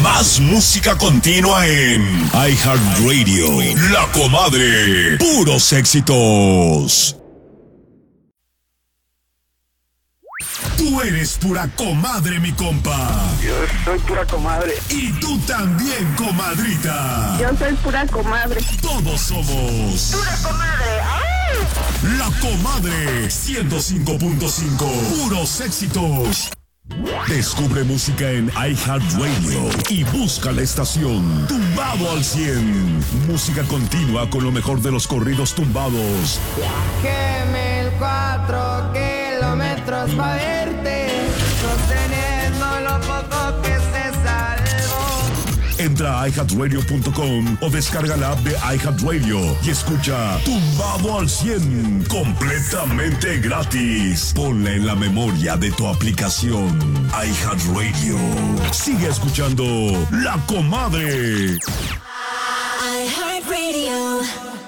Más música continua en iHeartRadio. La Comadre. Puros éxitos. Tú eres pura comadre, mi compa. Yo soy pura comadre. Y tú también, comadrita. Yo soy pura comadre. Todos somos Pura comadre. ¡Ay! La Comadre 105.5. Puros éxitos. Descubre música en iHeartRadio y busca la estación Tumbado al 100. Música continua con lo mejor de los corridos tumbados. Viajé 1004 kilómetros para verte, sosteniendo lo poco que se salvó. Entra a iHeartRadio.com o descarga la app de iHeartRadio y escucha Tumbado al 100 completamente gratis. Ponla en la memoria de tu aplicación iHeartRadio. Sigue escuchando La Comadre. iHeartRadio.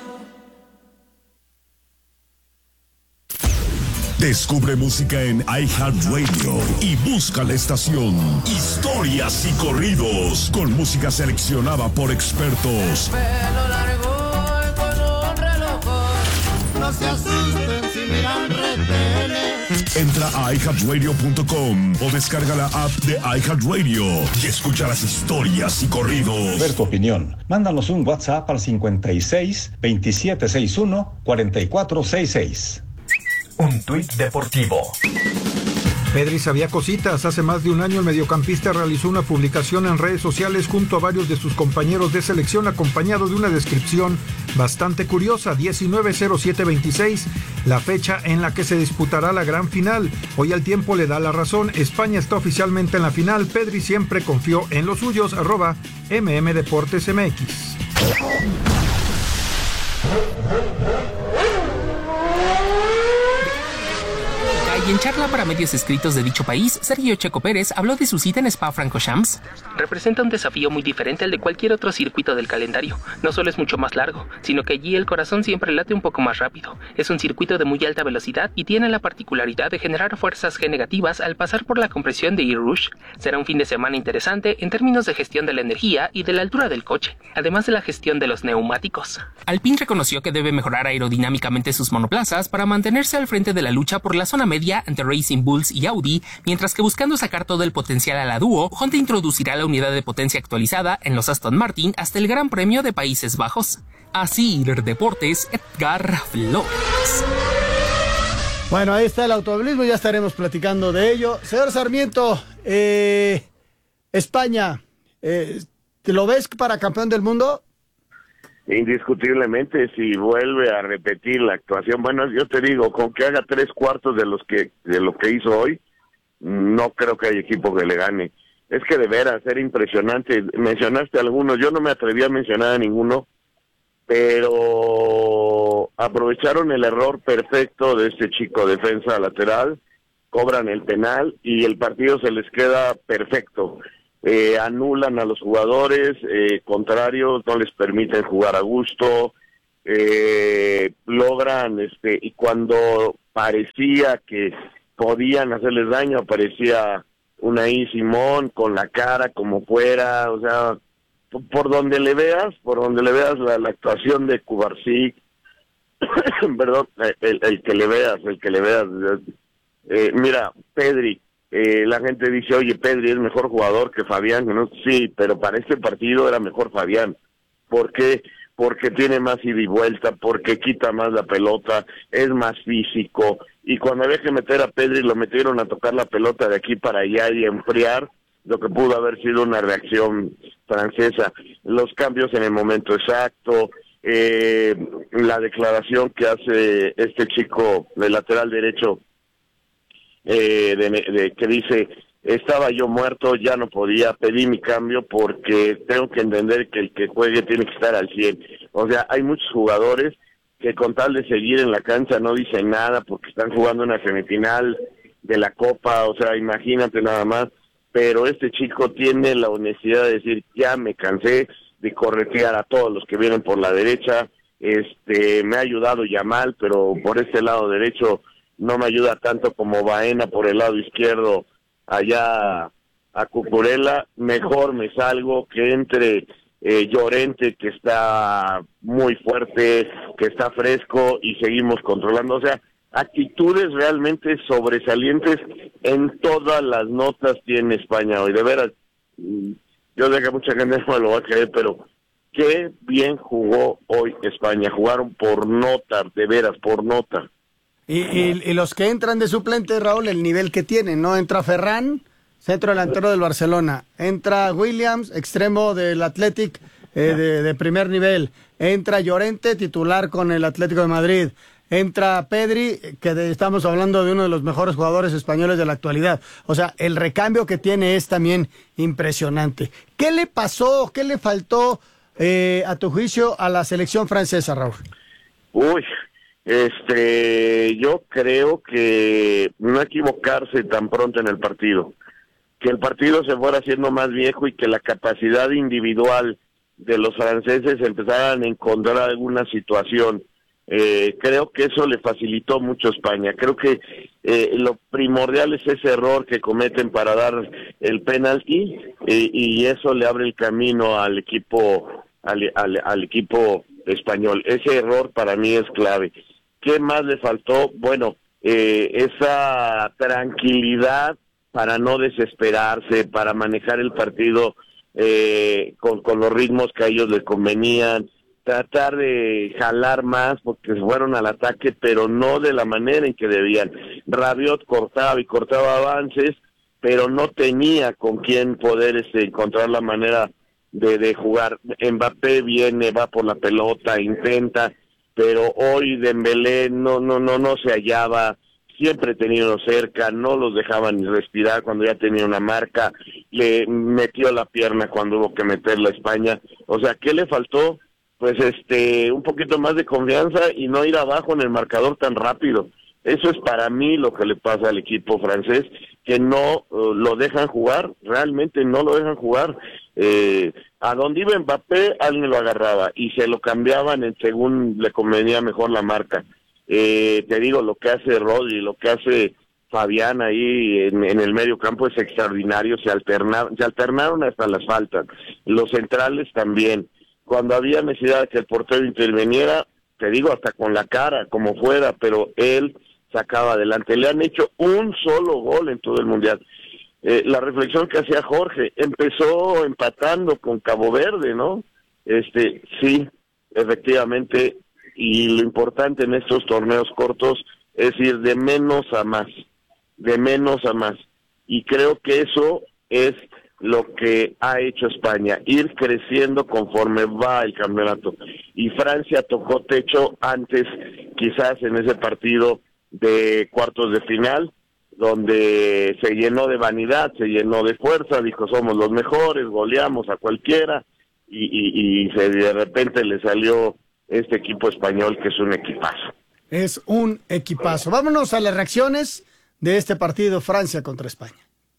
Descubre música en iHeartRadio y busca la estación Historias y Corridos con música seleccionada por expertos. Pelo largo con un reloj, no se asusten si miran retenes. Entra a iHeartRadio.com o descarga la app de iHeartRadio y escucha las historias y corridos. Ver tu opinión. Mándanos un WhatsApp al 56 2761 4466. Un tuit deportivo. Pedri sabía cositas. Hace más de un año el mediocampista realizó una publicación en redes sociales junto a varios de sus compañeros de selección, acompañado de una descripción bastante curiosa. 19/07/26, la fecha en la que se disputará la gran final. Hoy al tiempo le da la razón. España está oficialmente en la final. Pedri siempre confió en los suyos. @mmdeportesmx. Y en charla para medios escritos de dicho país, Sergio Checo Pérez habló de su cita en Spa-Francorchamps. Representa un desafío muy diferente al de cualquier otro circuito del calendario. No solo es mucho más largo, sino que allí el corazón siempre late un poco más rápido. Es un circuito de muy alta velocidad y tiene la particularidad de generar fuerzas G negativas al pasar por la compresión de Eau Rouge. Será un fin de semana interesante en términos de gestión de la energía y de la altura del coche, además de la gestión de los neumáticos. Alpine reconoció que debe mejorar aerodinámicamente sus monoplazas para mantenerse al frente de la lucha por la zona media ante Racing Bulls y Audi, mientras que buscando sacar todo el potencial a la dúo, Honda introducirá la unidad de potencia actualizada en los Aston Martin hasta el Gran Premio de Países Bajos. Así, Deportes, Edgar Flores. Bueno, ahí está el automovilismo, ya estaremos platicando de ello. Señor Sarmiento, España, ¿te lo ves para campeón del mundo? Indiscutiblemente, si vuelve a repetir la actuación, bueno, yo te digo, con que haga 3/4 de lo que hizo hoy, no creo que haya equipo que le gane. Es que de veras, era impresionante. Mencionaste algunos, yo no me atreví a mencionar a ninguno, pero aprovecharon el error perfecto de este chico defensa lateral, cobran el penal y el partido se les queda perfecto. Anulan a los jugadores contrarios, no les permiten jugar a gusto, logran, y cuando parecía que podían hacerles daño, aparecía Unai Simón con la cara como fuera, o sea, por donde le veas la actuación de Kubarsic, perdón, el que le veas, mira, Pedri, la gente dice, oye, Pedri es mejor jugador que Fabián, ¿no? Sí, pero para este partido era mejor Fabián. ¿Por qué? Porque tiene más ida y vuelta, porque quita más la pelota, es más físico, y cuando había que meter a Pedri lo metieron a tocar la pelota de aquí para allá y a enfriar lo que pudo haber sido una reacción francesa. Los cambios en el momento exacto, la declaración que hace este chico del lateral derecho, que dice, estaba yo muerto, ya no podía, pedí mi cambio porque tengo que entender que el que juegue tiene que estar al 100. O sea, hay muchos jugadores que con tal de seguir en la cancha no dicen nada porque están jugando una semifinal de la Copa, o sea, imagínate nada más, pero este chico tiene la honestidad de decir, ya me cansé de corretear a todos los que vienen por la derecha, me ha ayudado Yamal, pero por este lado derecho no me ayuda tanto como Baena por el lado izquierdo allá a Cucurella, mejor me salgo que entre Llorente, que está muy fuerte, que está fresco, y seguimos controlando. O sea, actitudes realmente sobresalientes en todas las notas tiene España hoy. De veras, yo sé que mucha gente no lo va a creer, pero qué bien jugó hoy España. Jugaron por nota, de veras, por nota. Y los que entran de suplente, Raúl, el nivel que tienen, ¿no? Entra Ferran, centro delantero del Barcelona. Entra Williams, extremo del Athletic de primer nivel. Entra Llorente, titular con el Atlético de Madrid. Entra Pedri, estamos hablando de uno de los mejores jugadores españoles de la actualidad. O sea, el recambio que tiene es también impresionante. ¿Qué le pasó, qué le faltó, a tu juicio, a la selección francesa, Raúl? Uy, yo creo que no equivocarse tan pronto en el partido. Que el partido se fuera haciendo más viejo y que la capacidad individual de los franceses empezaran a encontrar alguna situación. Creo que eso le facilitó mucho a España. Creo que lo primordial es ese error que cometen para dar el penalti, y eso le abre el camino al equipo al equipo español. Ese error para mí es clave. ¿Qué más le faltó? Bueno, esa tranquilidad para no desesperarse, para manejar el partido con los ritmos que a ellos les convenían, tratar de jalar más porque fueron al ataque, pero no de la manera en que debían. Rabiot cortaba y cortaba avances, pero no tenía con quién poder encontrar la manera de jugar. Mbappé viene, va por la pelota, intenta, pero hoy Dembélé no se hallaba. Siempre tenido cerca, no los dejaban ni respirar cuando ya tenía una marca, le metió la pierna cuando hubo que meterla a España. O sea, ¿qué le faltó? Pues un poquito más de confianza y no ir abajo en el marcador tan rápido. Eso es para mí lo que le pasa al equipo francés, que no lo dejan jugar, realmente no lo dejan jugar. A donde iba Mbappé, alguien lo agarraba y se lo cambiaban según le convenía mejor la marca. Te digo, lo que hace Rodri, lo que hace Fabián ahí en el medio campo es extraordinario. Se alternaron hasta las faltas. Los centrales también. Cuando había necesidad de que el portero interviniera, te digo, hasta con la cara, como fuera, pero él sacaba adelante. Le han hecho un solo gol en todo el Mundial. La reflexión que hacía Jorge, empezó empatando con Cabo Verde, ¿no? Sí, efectivamente. Y lo importante en estos torneos cortos es ir de menos a más, y creo que eso es lo que ha hecho España, ir creciendo conforme va el campeonato. Y Francia tocó techo antes, quizás en ese partido de cuartos de final, donde se llenó de vanidad, se llenó de fuerza, dijo somos los mejores, goleamos a cualquiera, y de repente le salió este equipo español, que es un equipazo. Es un equipazo. Vámonos a las reacciones de este partido, Francia contra España.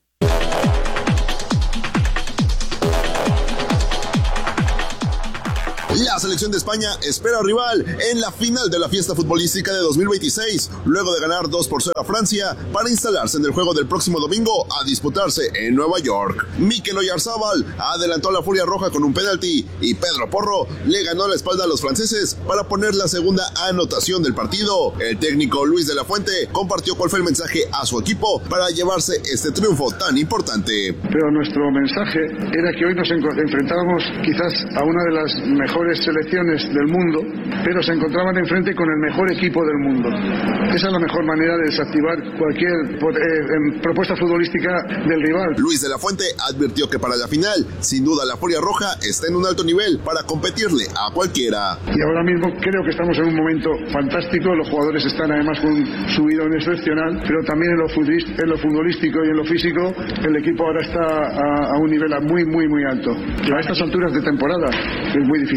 La selección de España espera al rival en la final de la fiesta futbolística de 2026, luego de ganar 2-0 a Francia para instalarse en el juego del próximo domingo a disputarse en Nueva York. Mikel Oyarzabal adelantó a la Furia Roja con un penalti y Pedro Porro le ganó la espalda a los franceses para poner la segunda anotación del partido. El técnico Luis de la Fuente compartió cuál fue el mensaje a su equipo para llevarse este triunfo tan importante. Pero nuestro mensaje era que hoy nos enfrentábamos quizás a una de las mejores selecciones del mundo, pero se encontraban enfrente con el mejor equipo del mundo. Esa es la mejor manera de desactivar cualquier propuesta futbolística del rival. Luis de la Fuente advirtió que para la final, sin duda la Furia Roja está en un alto nivel para competirle a cualquiera. Y ahora mismo creo que estamos en un momento fantástico, los jugadores están además con un subidón excepcional, pero también en lo futbolístico y en lo físico, el equipo ahora está a un nivel muy alto. A estas alturas de temporada es muy difícil. Para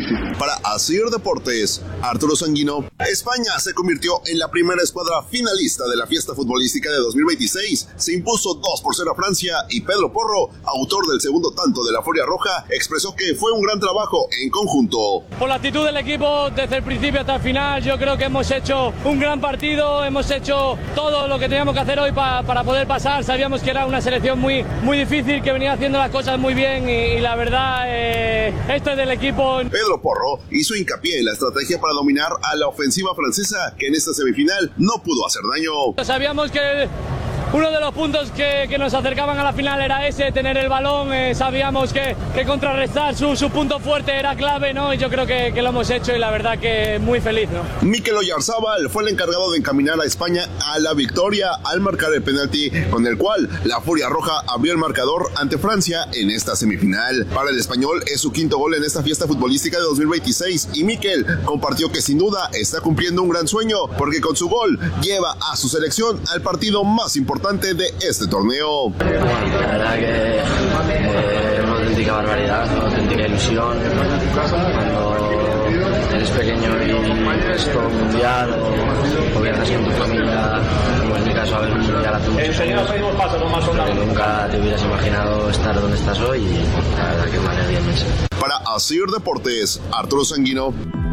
Para Asir Deportes, Arturo Sanguino. España se convirtió en la primera escuadra finalista de la fiesta futbolística de 2026. Se impuso 2-0 a Francia y Pedro Porro, autor del segundo tanto de la Furia Roja, expresó que fue un gran trabajo en conjunto. Por la actitud del equipo desde el principio hasta el final, yo creo que hemos hecho un gran partido, hemos hecho todo lo que teníamos que hacer hoy para poder pasar. Sabíamos que era una selección muy difícil, que venía haciendo las cosas muy bien y la verdad, esto es del equipo. Pedro Porro hizo hincapié en la estrategia para dominar a la ofensiva francesa, que en esta semifinal no pudo hacer daño. Sabíamos que uno de los puntos que nos acercaban a la final era ese, tener el balón. Sabíamos que contrarrestar su punto fuerte era clave, ¿no? Y yo creo que lo hemos hecho y la verdad que muy feliz, ¿no? Mikel Oyarzábal fue el encargado de encaminar a España a la victoria al marcar el penalti con el cual la Furia Roja abrió el marcador ante Francia en esta semifinal. Para el español es su quinto gol en esta fiesta futbolística de 2026 y Mikel compartió que sin duda está cumpliendo un gran sueño porque con su gol lleva a su selección al partido más importante de este torneo. La verdad que una auténtica barbaridad, una auténtica ilusión cuando eres pequeño y es todo un mundial o viajas con tu familia, como en mi caso a ver un mundial hace muchos años, pero nunca te hubieras imaginado estar donde estás hoy y la verdad que me alegra inmenso. Para Asir Deportes, Arturo Sanguino.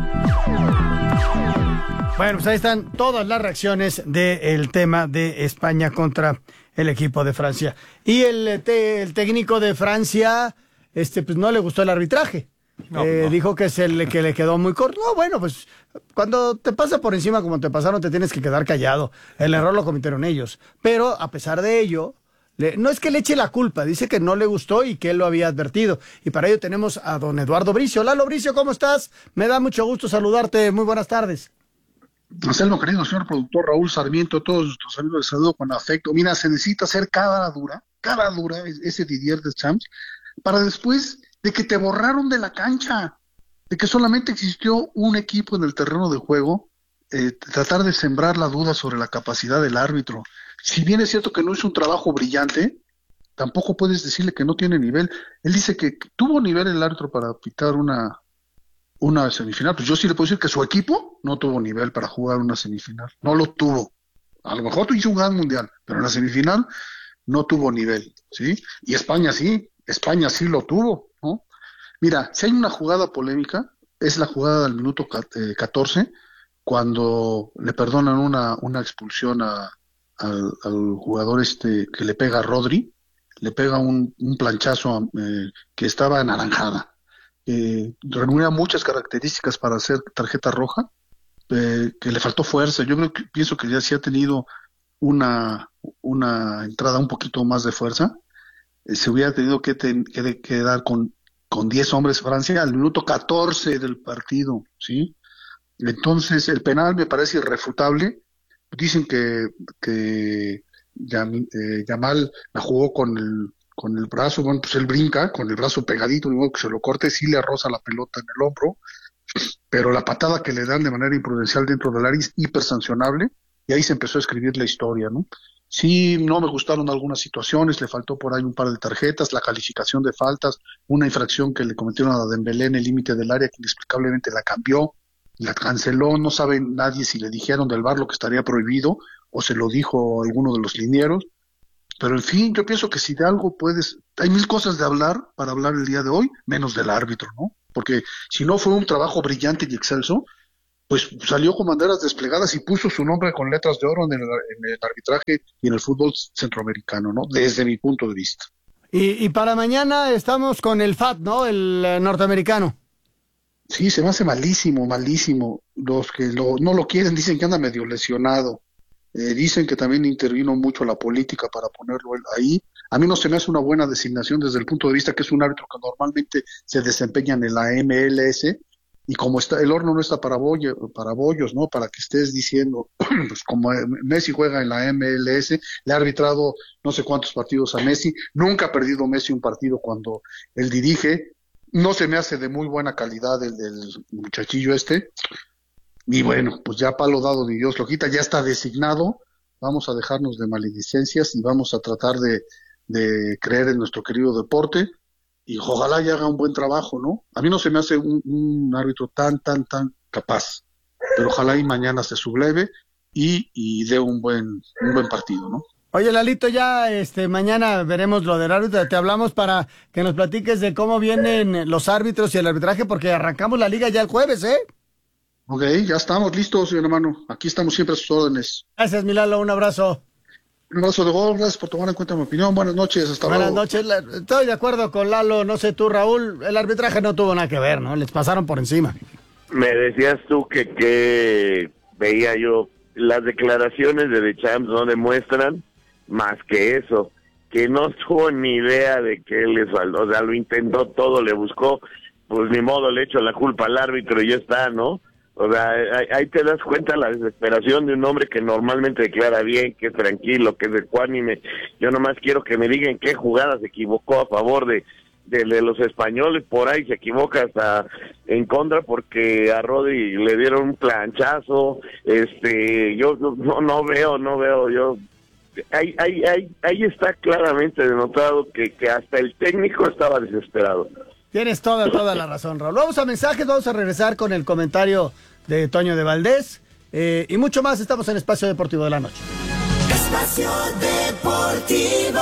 Bueno, pues ahí están todas las reacciones del tema de España contra el equipo de Francia. Y el técnico de Francia, pues no le gustó el arbitraje. No. Dijo que le quedó muy corto. No, bueno, pues cuando te pasa por encima como te pasaron, te tienes que quedar callado. El error lo cometieron ellos. Pero a pesar de ello, no es que le eche la culpa, dice que no le gustó y que él lo había advertido. Y para ello tenemos a don Eduardo Bricio. Lalo Bricio, ¿cómo estás? Me da mucho gusto saludarte. Muy buenas tardes. Anselmo, querido señor productor, Raúl Sarmiento, todos nuestros amigos, les saludo con afecto. Mira, se necesita hacer cara dura, ese Didier Deschamps, para después de que te borraron de la cancha, de que solamente existió un equipo en el terreno de juego, tratar de sembrar la duda sobre la capacidad del árbitro. Si bien es cierto que no hizo un trabajo brillante, tampoco puedes decirle que no tiene nivel. Él dice que tuvo nivel el árbitro para pitar una semifinal. Pues yo sí le puedo decir que su equipo no tuvo nivel para jugar una semifinal, no lo tuvo. A lo mejor hizo un gran mundial, pero en la semifinal no tuvo nivel, ¿sí? Y España sí lo tuvo, ¿no? Mira, si hay una jugada polémica, es la jugada del minuto 14, cuando le perdonan una expulsión al jugador que le pega a Rodri, le pega un planchazo que estaba anaranjada. Reunía muchas características para hacer tarjeta roja, que le faltó fuerza. Yo pienso que ya sí ha tenido una entrada un poquito más de fuerza. Se hubiera tenido que dar con 10 hombres Francia al minuto 14 del partido, ¿sí? Entonces el penal me parece irrefutable. Dicen que Yamal la jugó con el brazo, bueno, pues él brinca con el brazo pegadito, de modo que se lo corte, sí le roza la pelota en el hombro, pero la patada que le dan de manera imprudencial dentro del área es hipersancionable, y ahí se empezó a escribir la historia, ¿no? Sí, no me gustaron algunas situaciones, le faltó por ahí un par de tarjetas, la calificación de faltas, una infracción que le cometieron a Dembélé en el límite del área que inexplicablemente la cambió, la canceló, no sabe nadie si le dijeron del VAR lo que estaría prohibido, o se lo dijo alguno de los linieros. Pero en fin, yo pienso que si de algo hay mil cosas para hablar el día de hoy, menos del árbitro, ¿no? Porque si no fue un trabajo brillante y excelso, pues salió con banderas desplegadas y puso su nombre con letras de oro en el arbitraje y en el fútbol centroamericano, ¿no? Desde mi punto de vista. Y para mañana estamos con el FAT, ¿no? El norteamericano. Sí, se me hace malísimo. Los que no lo quieren dicen que anda medio lesionado. Dicen que también intervino mucho la política para ponerlo ahí. A mí no se me hace una buena designación desde el punto de vista que es un árbitro que normalmente se desempeña en la MLS, y como el horno no está para bollos, ¿no? Para que estés diciendo, pues como Messi juega en la MLS, le ha arbitrado no sé cuántos partidos a Messi, nunca ha perdido Messi un partido cuando él dirige, no se me hace de muy buena calidad el muchachillo y bueno, pues ya palo dado ni Dios lo quita, ya está designado, vamos a dejarnos de maledicencias y vamos a tratar de creer en nuestro querido deporte. y ojalá y haga un buen trabajo, ¿no? A mí no se me hace un árbitro tan capaz, pero ojalá y mañana se subleve y dé un buen partido, ¿no? Oye, Lalito, ya mañana veremos lo del árbitro. Te hablamos para que nos platiques de cómo vienen los árbitros y el arbitraje, porque arrancamos la liga ya el jueves, ¿eh? Ok, ya estamos listos, mi hermano. Aquí estamos siempre a sus órdenes. Gracias, Milalo, un abrazo. Un abrazo de gol, gracias por tomar en cuenta mi opinión. Buenas noches, hasta luego. Buenas noches, estoy de acuerdo con Lalo, no sé tú, Raúl, el arbitraje no tuvo nada que ver, ¿no? Les pasaron por encima. Me decías tú que veía yo, las declaraciones de Deschamps no demuestran más que eso, que no tuvo ni idea de que él o sea, lo intentó todo, le buscó, pues ni modo, le echo la culpa al árbitro y ya está, ¿no? O sea, ahí te das cuenta la desesperación de un hombre que normalmente declara bien, que es tranquilo, que es ecuánime. Yo nomás quiero que me digan qué jugada se equivocó a favor de los españoles, por ahí se equivoca hasta en contra porque a Rodri le dieron un planchazo. Yo no veo, yo ahí está claramente denotado que hasta el técnico estaba desesperado. Tienes toda la razón, Raúl. Vamos a mensajes, vamos a regresar con el comentario de Toño de Valdés y mucho más. Estamos en Espacio Deportivo de la Noche. Espacio Deportivo.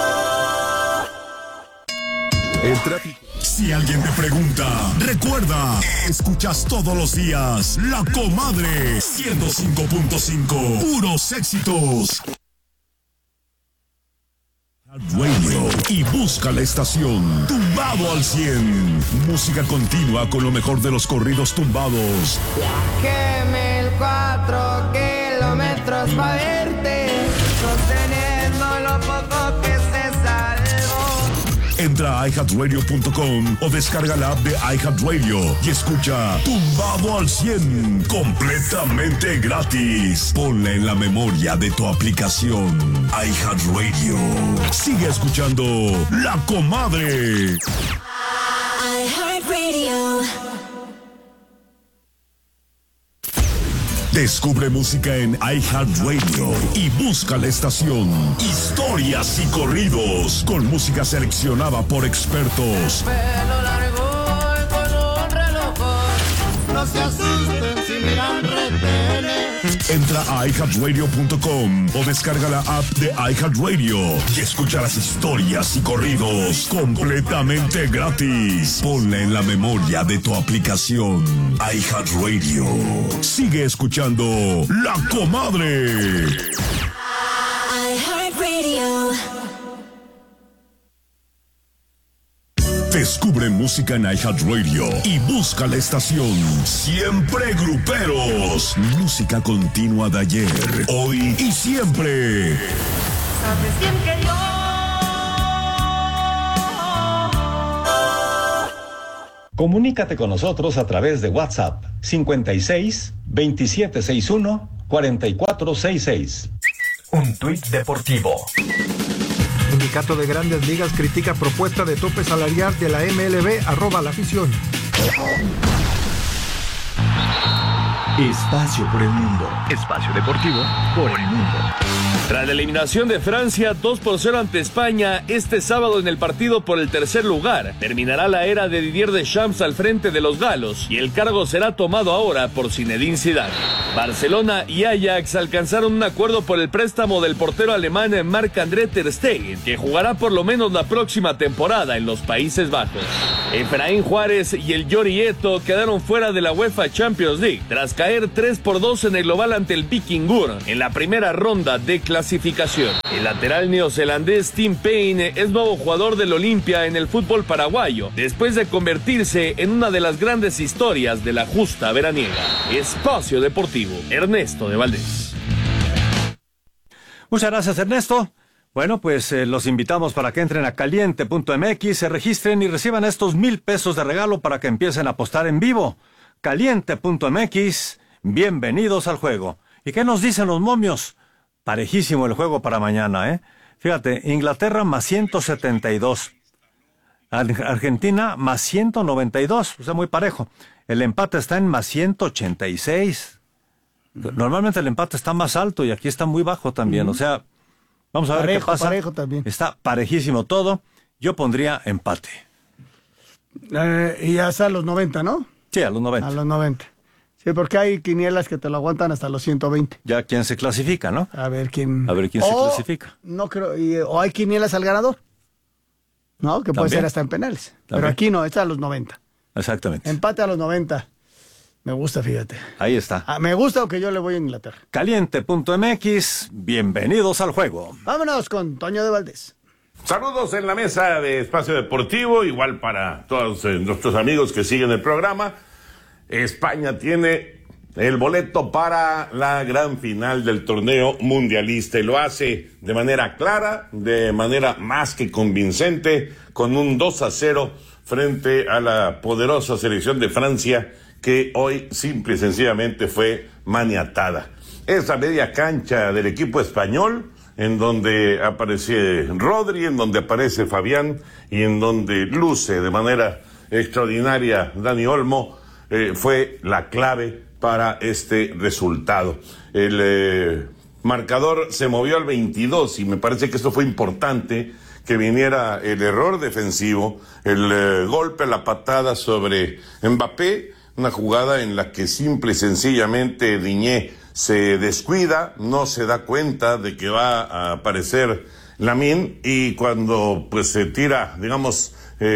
El tráfico. Si alguien te pregunta, recuerda, escuchas todos los días La Comadre 105.5, puros éxitos. Radio y busca la estación Tumbado al 100. Música continua con lo mejor de los corridos tumbados. Viajé 1004 kilómetros para verte, sosteniendo lo poco que se salvó. Entra a iHeartRadio.com o descarga la app de iHeartRadio y escucha Tumbado al 100 completamente gratis. Ponla en la memoria de tu aplicación iHeartRadio. Sigue escuchando La Comadre. iHeartRadio. Descubre música en iHeartRadio y busca la estación Historias y Corridos con música seleccionada por expertos. Pelo largo y con un reloj. No se asusten si miran retenes. Entra a iHeartRadio.com o descarga la app de iHeartRadio y escucha las historias y corridos completamente gratis. Ponla en la memoria de tu aplicación iHeartRadio. Sigue escuchando La Comadre. iHeartRadio. Descubre música en iHeartRadio y busca la estación Siempre Gruperos. Música continua de ayer, hoy y siempre. Sabes bien que yo. Comunícate con nosotros a través de WhatsApp 56 2761 4466. Un tuit deportivo. Sindicato de Grandes Ligas critica propuesta de tope salarial de la MLB, @la afición. Espacio por el mundo. Espacio deportivo por el mundo. Tras la eliminación de Francia 2-0 ante España este sábado en el partido por el tercer lugar, terminará la era de Didier Deschamps al frente de los galos y el cargo será tomado ahora por Zinedine Zidane. Barcelona y Ajax alcanzaron un acuerdo por el préstamo del portero alemán Marc-André ter Stegen, que jugará por lo menos la próxima temporada en los Países Bajos. Efraín Juárez y el Yori Eto quedaron fuera de la UEFA Champions League tras caer 3-2 en el global ante el Vikingur en la primera ronda de clasificación. El lateral neozelandés Tim Payne es nuevo jugador del Olimpia en el fútbol paraguayo, después de convertirse en una de las grandes historias de la justa veraniega. Espacio Deportivo, Ernesto de Valdés. Muchas gracias, Ernesto. Bueno, pues los invitamos para que entren a caliente.mx, se registren y reciban estos 1,000 pesos de regalo para que empiecen a apostar en vivo. Caliente.mx, bienvenidos al juego. ¿Y qué nos dicen los momios? Parejísimo el juego para mañana, ¿eh? Fíjate, Inglaterra más 172. Argentina más 192, o sea, muy parejo. El empate está en más 186. Normalmente el empate está más alto y aquí está muy bajo también, o sea, vamos a ver qué pasa. Parejo también. Está parejísimo todo. Yo pondría empate. Y hasta los 90, ¿no? Sí, a los 90. A los 90. Sí, porque hay quinielas que te lo aguantan hasta los 120. Ya quién se clasifica, ¿no? A ver quién se clasifica. No creo, o hay quinielas al ganador, ¿no? Que puede ser hasta en penales. ¿También? Pero aquí no, está a los 90. Exactamente. Empate a los 90. Me gusta, fíjate. Ahí está. Me gusta, aunque yo le voy a Inglaterra. Caliente.mx, bienvenidos al juego. Vámonos con Toño de Valdés. Saludos en la mesa de Espacio Deportivo, igual para todos nuestros amigos que siguen el programa. España tiene el boleto para la gran final del torneo mundialista y lo hace de manera clara, de manera más que convincente, con un 2-0 frente a la poderosa selección de Francia, que hoy simple y sencillamente fue maniatada. Esa media cancha del equipo español, en donde aparece Rodri, en donde aparece Fabián y en donde luce de manera extraordinaria Dani Olmo, fue la clave para este resultado. El marcador se movió al 22 y me parece que esto fue importante, que viniera el error defensivo, el golpe, la patada sobre Mbappé, una jugada en la que simple y sencillamente Digne se descuida, no se da cuenta de que va a aparecer Lamine, y cuando pues se tira, digamos,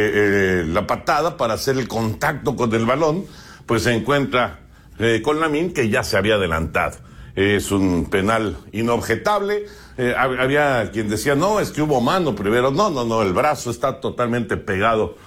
la patada para hacer el contacto con el balón, pues se encuentra con Lamine, que ya se había adelantado. Es un penal inobjetable. Había quien decía, no, es que hubo mano primero. No, el brazo está totalmente pegado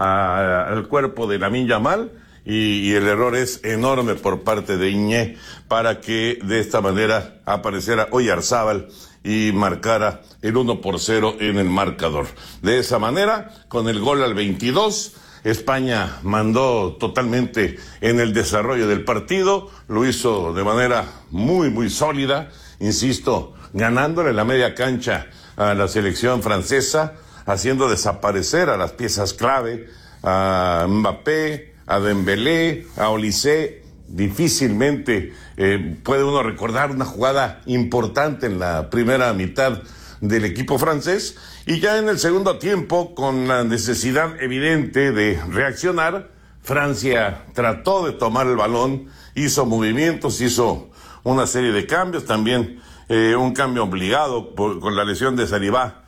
al cuerpo de Lamine Yamal, y el error es enorme por parte de Iñé para que de esta manera apareciera Oyarzábal y marcara el 1-0 en el marcador. De esa manera, con el gol al 22, España mandó totalmente en el desarrollo del partido, lo hizo de manera muy, muy sólida, insisto, ganándole la media cancha a la selección francesa, haciendo desaparecer a las piezas clave, a Mbappé, a Dembélé, a Olise. Difícilmente puede uno recordar una jugada importante en la primera mitad del equipo francés, y ya en el segundo tiempo, con la necesidad evidente de reaccionar, Francia trató de tomar el balón, hizo movimientos, hizo una serie de cambios, también un cambio obligado con la lesión de Saribá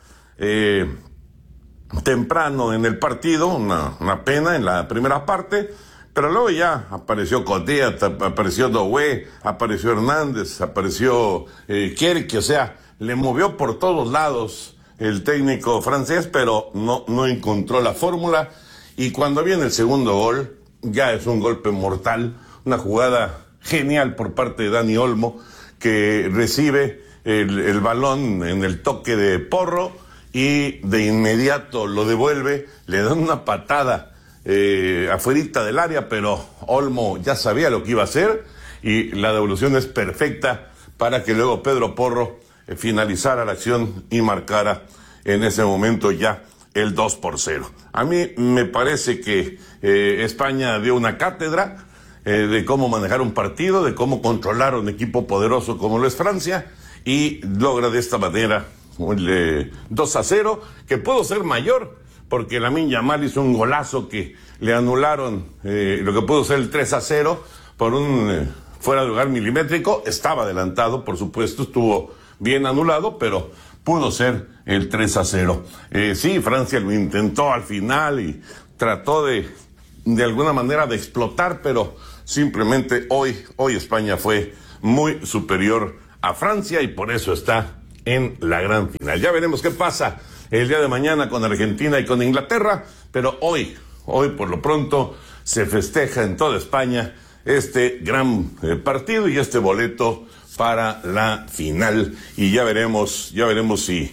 temprano en el partido, una pena en la primera parte, pero luego ya apareció Coté, apareció Doué, apareció Hernández, apareció Kierke, o sea, le movió por todos lados el técnico francés, pero no encontró la fórmula, y cuando viene el segundo gol, ya es un golpe mortal, una jugada genial por parte de Dani Olmo, que recibe el balón en el toque de Porro, y de inmediato lo devuelve, le dan una patada afuerita del área, pero Olmo ya sabía lo que iba a hacer, y la devolución es perfecta para que luego Pedro Porro finalizara la acción y marcara en ese momento ya el 2-0. A mí me parece que España dio una cátedra de cómo manejar un partido, de cómo controlar un equipo poderoso como lo es Francia, y logra de esta manera el 2-0, que pudo ser mayor, porque Lamine Yamal hizo un golazo que le anularon lo que pudo ser el 3-0 por un fuera de lugar milimétrico. Estaba adelantado, por supuesto, estuvo bien anulado, pero pudo ser el 3-0. Sí, Francia lo intentó al final y trató de alguna manera de explotar, pero simplemente hoy España fue muy superior a Francia, y por eso está en la gran final. Ya veremos qué pasa el día de mañana con Argentina y con Inglaterra, pero hoy por lo pronto se festeja en toda España este gran partido y este boleto para la final, y ya veremos si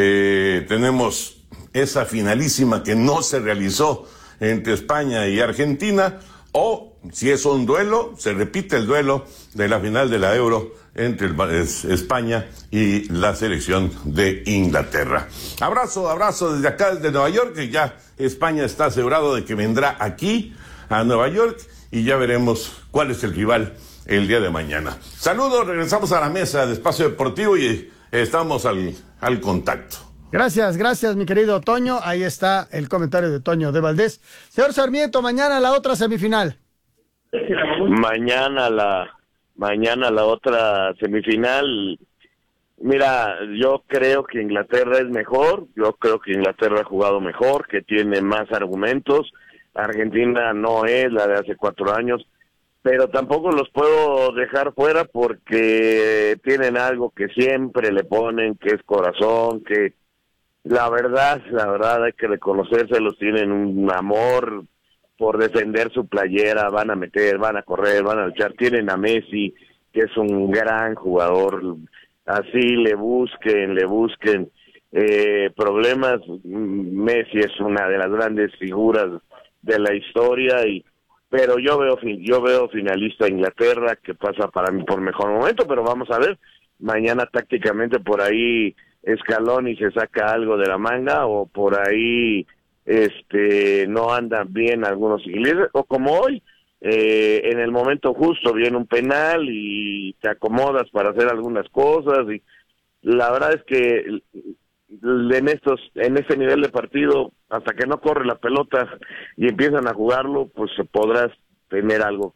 tenemos esa finalísima que no se realizó entre España y Argentina, o si es un duelo, se repite el duelo de la final de la Euro entre España y la selección de Inglaterra. Abrazo desde acá, desde Nueva York, que ya España está asegurado de que vendrá aquí a Nueva York, y ya veremos cuál es el rival el día de mañana. Saludos, regresamos a la mesa de Espacio Deportivo y estamos al contacto. Gracias, mi querido Toño. Ahí está el comentario de Toño de Valdés. Señor Sarmiento, mañana la otra semifinal. Mañana la otra semifinal. Mira, yo creo que Inglaterra es mejor, yo creo que Inglaterra ha jugado mejor, que tiene más argumentos. Argentina no es la de hace 4 años, pero tampoco los puedo dejar fuera porque tienen algo que siempre le ponen, que es corazón, que la verdad hay que reconocérselos, tienen un amor por defender su playera, van a meter, van a correr, van a luchar. Tienen a Messi, que es un gran jugador, así le busquen problemas. Messi es una de las grandes figuras de la historia, pero yo veo finalista a Inglaterra, que pasa para mí por mejor momento, pero vamos a ver, mañana tácticamente por ahí Scaloni se saca algo de la manga, o por ahí no andan bien algunos ingleses, o como hoy, en el momento justo viene un penal y te acomodas para hacer algunas cosas, y la verdad es que en este nivel de partido, hasta que no corre la pelota y empiezan a jugarlo, pues podrás tener algo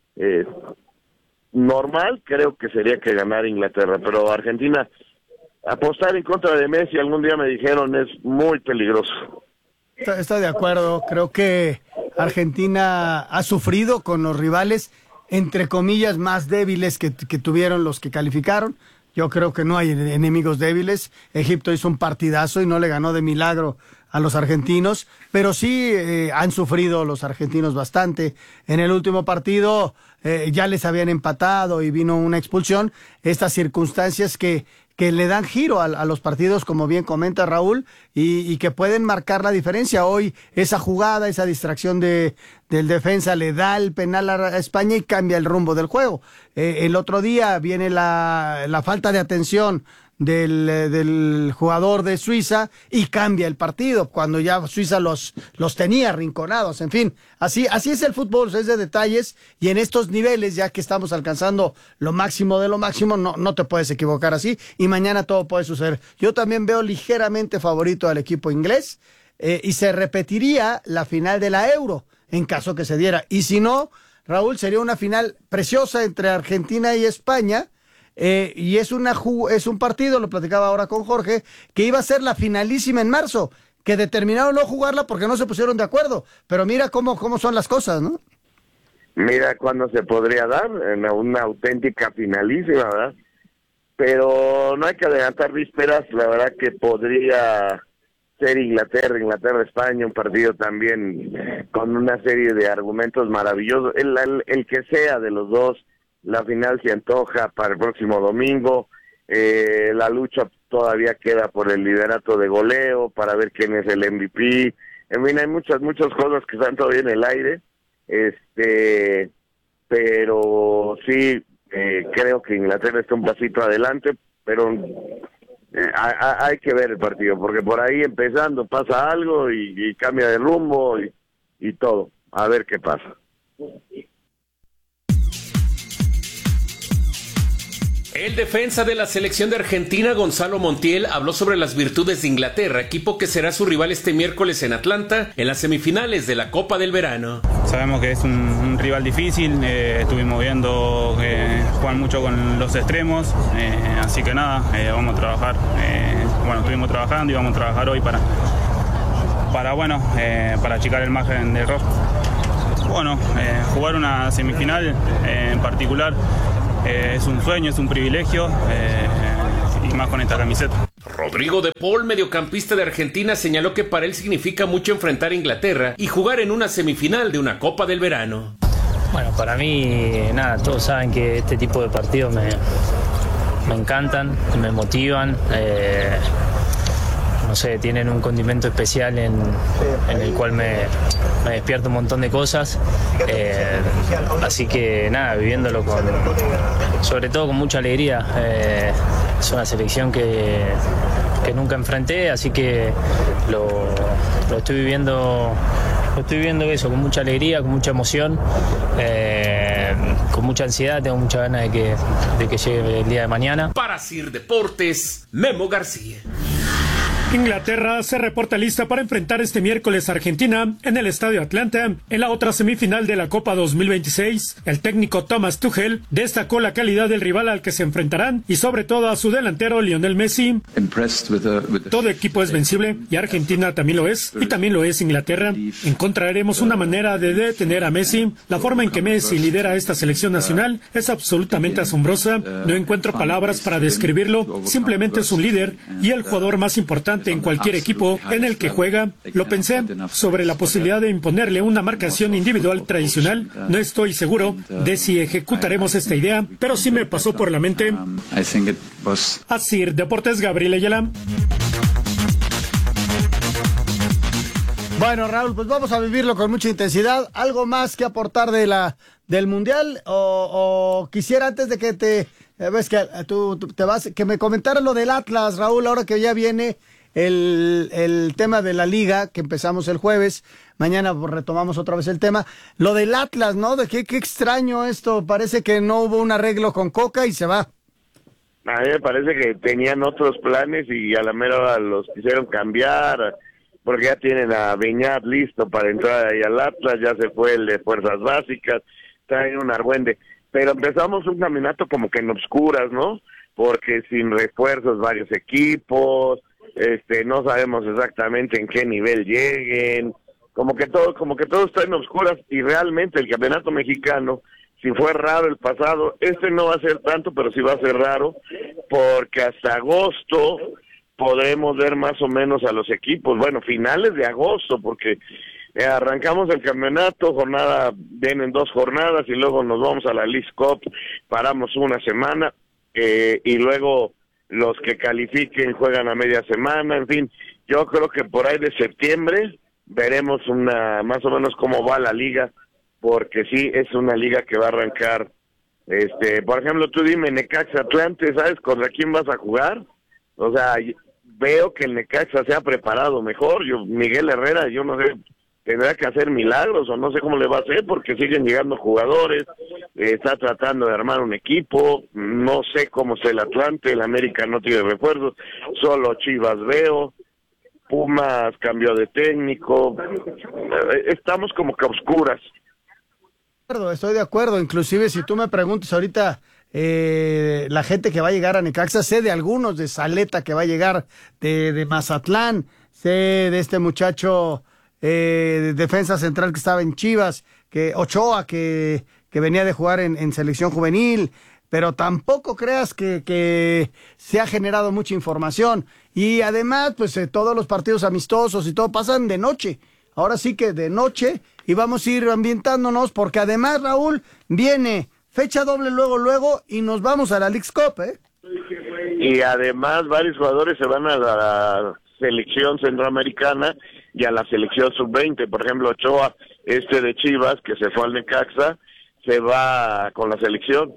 normal. Creo que sería que ganar Inglaterra, pero Argentina, apostar en contra de Messi, algún día me dijeron, es muy peligroso. Estoy de acuerdo, creo que Argentina ha sufrido con los rivales, entre comillas, más débiles que tuvieron los que calificaron. Yo creo que no hay enemigos débiles. Egipto hizo un partidazo y no le ganó de milagro a los argentinos, pero sí han sufrido los argentinos bastante. En el último partido ya les habían empatado y vino una expulsión. Estas circunstancias que le dan giro a los partidos, como bien comenta Raúl, y que pueden marcar la diferencia. Hoy esa jugada, esa distracción del defensa le da el penal a España y cambia el rumbo del juego. El otro día viene la falta de atención del jugador de Suiza y cambia el partido cuando ya Suiza los tenía arrinconados. En fin, así es el fútbol, es de detalles, y en estos niveles, ya que estamos alcanzando lo máximo de lo máximo, no te puedes equivocar así, y mañana todo puede suceder. Yo también veo ligeramente favorito al equipo inglés, y se repetiría la final de la Euro en caso que se diera, y si no, Raúl, sería una final preciosa entre Argentina y España. Y es un partido, lo platicaba ahora con Jorge, que iba a ser la finalísima en marzo, que determinaron no jugarla porque no se pusieron de acuerdo, pero mira cómo son las cosas, ¿no? Mira cuándo se podría dar una auténtica finalísima, ¿verdad? Pero no hay que adelantar vísperas, la verdad que podría ser Inglaterra-España, un partido también con una serie de argumentos maravillosos, el que sea de los dos. La final se antoja para el próximo domingo. La lucha todavía queda por el liderato de goleo, para ver quién es el MVP. En fin, hay muchas cosas que están todavía en el aire. Pero sí, creo que Inglaterra está un pasito adelante, pero hay que ver el partido, porque por ahí empezando pasa algo y cambia de rumbo y todo. A ver qué pasa. El defensa de la selección de Argentina, Gonzalo Montiel, habló sobre las virtudes de Inglaterra, equipo que será su rival este miércoles en Atlanta, en las semifinales de la Copa del Verano. Sabemos que es un rival difícil, estuvimos viendo que juegan mucho con los extremos, así que nada, vamos a trabajar, estuvimos trabajando y vamos a trabajar hoy para achicar el margen de error. Jugar una semifinal en particular es un sueño, es un privilegio, y más con esta camiseta. Rodrigo de Paul, mediocampista de Argentina, señaló que para él significa mucho enfrentar a Inglaterra y jugar en una semifinal de una Copa del Verano. Bueno, para mí, todos saben que este tipo de partidos me encantan, me motivan. Tienen un condimento especial en el cual me despierta un montón de cosas, así que viviéndolo sobre todo con mucha alegría. Es una selección que nunca enfrenté, así que lo estoy viviendo eso con mucha alegría, con mucha emoción, con mucha ansiedad. Tengo mucha ganas de que llegue el día de mañana. Para CIR Deportes, Memo García. Inglaterra se reporta lista para enfrentar este miércoles a Argentina en el Estadio Atlanta en la otra semifinal de la Copa 2026. El técnico Thomas Tuchel destacó la calidad del rival al que se enfrentarán y sobre todo a su delantero Lionel Messi. Todo equipo es vencible y Argentina también lo es, y también lo es Inglaterra. Encontraremos una manera de detener a Messi. La forma en que Messi lidera esta selección nacional es absolutamente asombrosa. No encuentro palabras para describirlo. Simplemente es un líder y el jugador más importante en cualquier equipo en el que juega. Lo pensé sobre la posibilidad de imponerle una marcación individual tradicional. No estoy seguro de si ejecutaremos esta idea, pero sí me pasó por la mente. Así, Deportes, Gabriel Ayala. Bueno, Raúl, pues vamos a vivirlo con mucha intensidad. ¿Algo más que aportar del Mundial? O quisiera, antes de que ves que tú te vas, que me comentaras lo del Atlas, Raúl, ahora que ya viene el tema de la liga, que empezamos el jueves, mañana retomamos otra vez el tema, lo del Atlas, ¿no? De qué extraño esto, parece que no hubo un arreglo con Coca y se va. A mí me parece que tenían otros planes y a la mera hora los quisieron cambiar, porque ya tienen a Beñat listo para entrar ahí al Atlas, ya se fue el de Fuerzas Básicas, traen un argüende, pero empezamos un caminato como que en obscuras, ¿no? Porque sin refuerzos varios equipos, no sabemos exactamente en qué nivel lleguen, como que todo está en obscuras, y realmente el campeonato mexicano, si fue raro el pasado, no va a ser tanto, pero sí va a ser raro, porque hasta agosto podremos ver más o menos a los equipos, bueno, finales de agosto, porque arrancamos el campeonato, vienen 2 jornadas, y luego nos vamos a la League Cup, paramos una semana, y luego los que califiquen juegan a media semana, en fin, yo creo que por ahí de septiembre veremos más o menos cómo va la liga, porque sí, es una liga que va a arrancar, por ejemplo, tú dime, Necaxa Atlante, ¿sabes contra quién vas a jugar? O sea, veo que el Necaxa se ha preparado mejor, Miguel Herrera, yo no sé, tendrá que hacer milagros o no sé cómo le va a hacer, porque siguen llegando jugadores, está tratando de armar un equipo, no sé cómo está el Atlante, el América no tiene refuerzos, solo Chivas veo, Pumas cambió de técnico, estamos como que a oscuras. Estoy de acuerdo, inclusive si tú me preguntas ahorita, la gente que va a llegar a Necaxa, sé de algunos, de Saleta que va a llegar, de Mazatlán, sé de este muchacho defensa central que estaba en Chivas, Ochoa, que venía de jugar en selección juvenil, pero tampoco creas que se ha generado mucha información, y además pues todos los partidos amistosos y todo pasan de noche, ahora sí que de noche, y vamos a ir ambientándonos, porque además, Raúl, viene fecha doble luego, y nos vamos a la League Cup, Y además varios jugadores se van a la selección centroamericana y a la selección sub-20, por ejemplo, Ochoa, de Chivas, que se fue al Necaxa, se va con la selección.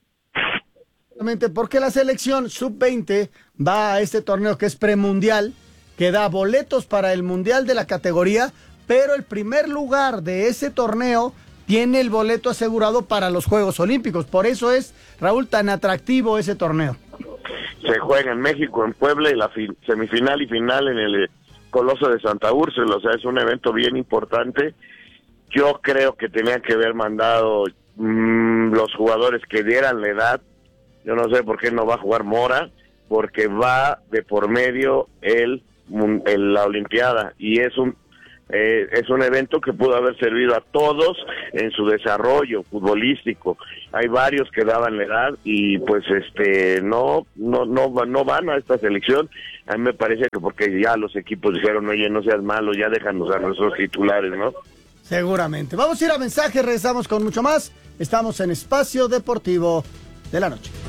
Porque la selección sub-20 va a este torneo que es premundial, que da boletos para el mundial de la categoría, pero el primer lugar de ese torneo tiene el boleto asegurado para los Juegos Olímpicos. Por eso es, Raúl, tan atractivo ese torneo. Se juega en México, en Puebla, y la semifinal y final en el Coloso de Santa Úrsula, o sea, es un evento bien importante. Yo creo que tenían que haber mandado los jugadores que dieran la edad. Yo no sé por qué no va a jugar Mora, porque va de por medio la Olimpiada, y es un evento que pudo haber servido a todos en su desarrollo futbolístico. Hay varios que daban la edad y pues no van a esta selección. A mí me parece que porque ya los equipos dijeron, oye, no seas malo, ya déjanos a nuestros titulares, ¿no? Seguramente. Vamos a ir a mensajes, regresamos con mucho más. Estamos en Espacio Deportivo de la Noche.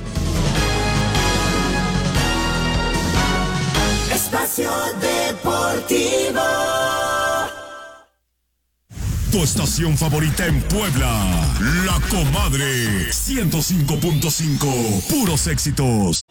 Espacio Deportivo. Tu estación favorita en Puebla, La Comadre 105.5, puros éxitos.